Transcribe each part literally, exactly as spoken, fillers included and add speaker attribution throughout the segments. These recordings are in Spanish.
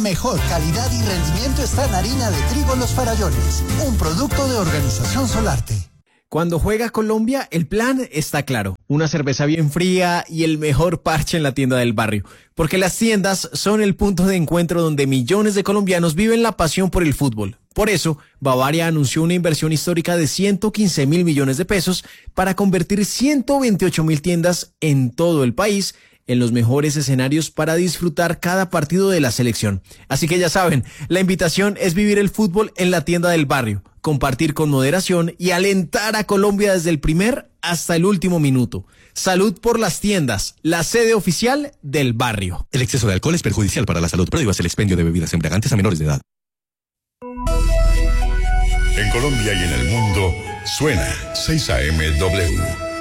Speaker 1: Mejor calidad y rendimiento está en harina de trigo Los Farallones, un producto de Organización Solarte.
Speaker 2: Cuando juega Colombia, el plan está claro. Una cerveza bien fría y el mejor parche en la tienda del barrio. Porque las tiendas son el punto de encuentro donde millones de colombianos viven la pasión por el fútbol. Por eso, Bavaria anunció una inversión histórica de ciento quince mil millones de pesos para convertir ciento veintiocho mil tiendas en todo el país en los mejores escenarios para disfrutar cada partido de la selección. Así que ya saben, la invitación es vivir el fútbol en la tienda del barrio, compartir con moderación y alentar a Colombia desde el primer hasta el último minuto. Salud por las tiendas, la sede oficial del barrio.
Speaker 3: El exceso de alcohol es perjudicial para la salud. Prohíbas el expendio de bebidas embriagantes a menores de edad.
Speaker 4: En Colombia y en el mundo, suena seis A M W.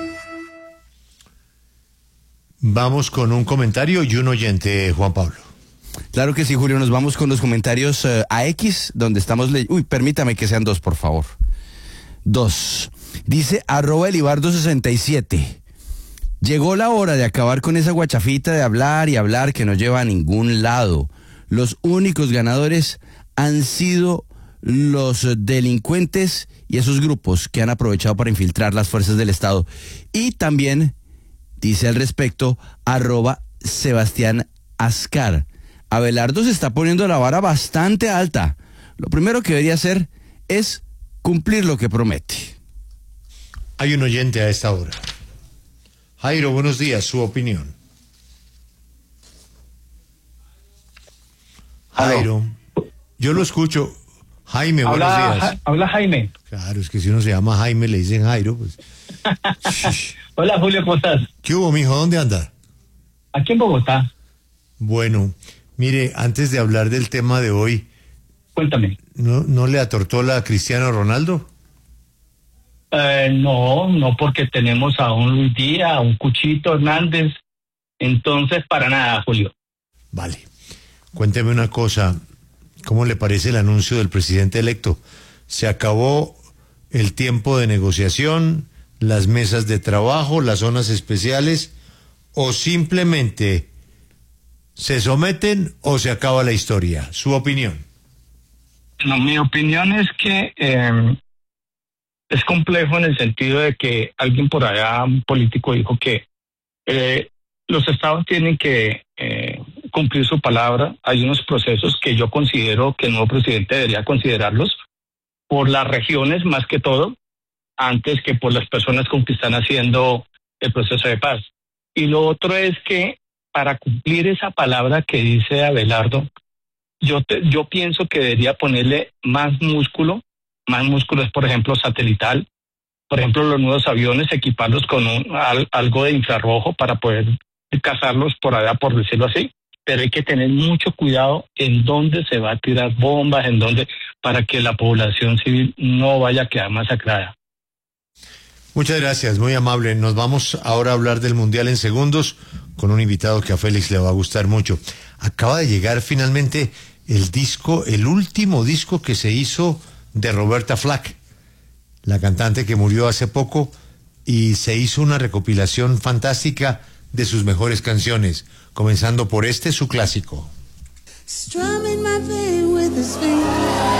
Speaker 5: Vamos con un comentario y un oyente, Juan Pablo.
Speaker 6: Claro que sí, Julio, nos vamos con los comentarios uh, a X, donde estamos leyendo. Uy, permítame que sean dos, por favor. Dos. Dice arroba elibardo sesenta y siete. Llegó la hora de acabar con esa guachafita de hablar y hablar que no lleva a ningún lado. Los únicos ganadores han sido los delincuentes y esos grupos que han aprovechado para infiltrar las fuerzas del Estado. Y también dice al respecto arroba Sebastián Ascar. Abelardo se está poniendo la vara bastante alta. Lo primero que debería hacer es cumplir lo que promete.
Speaker 5: Hay un oyente a esta hora. Jairo, buenos días, su opinión. Jairo, yo lo escucho. Jaime, buenos
Speaker 7: habla,
Speaker 5: días.
Speaker 7: Ja, habla Jaime.
Speaker 5: Claro, es que si uno se llama Jaime le dicen Jairo, pues.
Speaker 7: Hola Julio, ¿cómo estás?
Speaker 5: ¿Qué hubo, mijo? ¿Dónde anda?
Speaker 7: Aquí en Bogotá.
Speaker 5: Bueno, mire, antes de hablar del tema de hoy,
Speaker 7: cuéntame.
Speaker 5: ¿No, no le atortó la a Cristiano Ronaldo?
Speaker 7: Eh, no, no, porque tenemos a un Luis Díaz, a un Cuchito Hernández, entonces para nada, Julio.
Speaker 5: Vale, cuénteme una cosa, ¿cómo le parece el anuncio del presidente electo? ¿Se acabó el tiempo de negociación, las mesas de trabajo, las zonas especiales, o simplemente se someten o se acaba la historia? Su opinión.
Speaker 7: No, mi opinión es que eh, es complejo en el sentido de que alguien por allá, un político, dijo que eh, los estados tienen que eh, cumplir su palabra. Hay unos procesos que yo considero que el nuevo presidente debería considerarlos por las regiones más que todo, antes que por las personas con que están haciendo el proceso de paz. Y lo otro es que para cumplir esa palabra que dice Abelardo, yo, te, yo pienso que debería ponerle más músculo, más músculo es por ejemplo satelital, por ejemplo los nuevos aviones, equiparlos con un, al, algo de infrarrojo para poder cazarlos por allá, por decirlo así, pero hay que tener mucho cuidado en dónde se va a tirar bombas, en dónde, para que la población civil no vaya a quedar masacrada.
Speaker 5: Muchas gracias, muy amable. Nos vamos ahora a hablar del Mundial en segundos con un invitado que a Félix le va a gustar mucho. Acaba de llegar finalmente el disco, el último disco que se hizo de Roberta Flack, la cantante que murió hace poco, y se hizo una recopilación fantástica de sus mejores canciones, comenzando por este, su clásico.